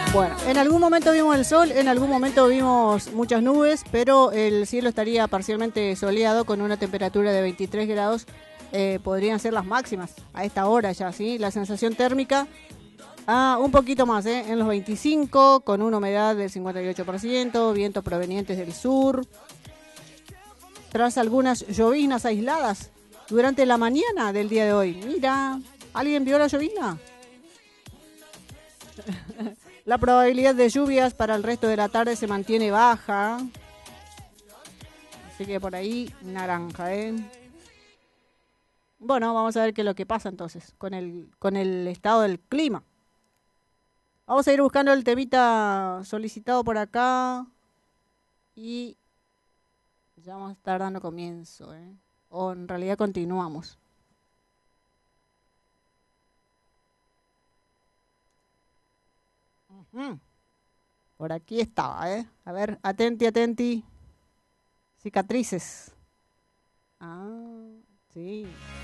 Bueno, en algún momento vimos el sol, en algún momento vimos muchas nubes, pero el cielo estaría parcialmente soleado con una temperatura de 23 grados. Podrían ser las máximas a esta hora ya, ¿sí? La sensación térmica, un poquito más, en los 25, con una humedad del 58%, vientos provenientes del sur. Tras algunas lloviznas aisladas durante la mañana del día de hoy. Mira, ¿alguien vio la llovizna? La probabilidad de lluvias para el resto de la tarde se mantiene baja. Así que por ahí, naranja, ¿eh? Bueno, vamos a ver qué es lo que pasa entonces con el estado del clima. Vamos a ir buscando el temita solicitado por acá. Y ya vamos a estar dando comienzo, ¿eh? O en realidad continuamos. Ujú. Por aquí estaba, ¿eh? A ver, atenti, atenti. Cicatrices. Ah, sí.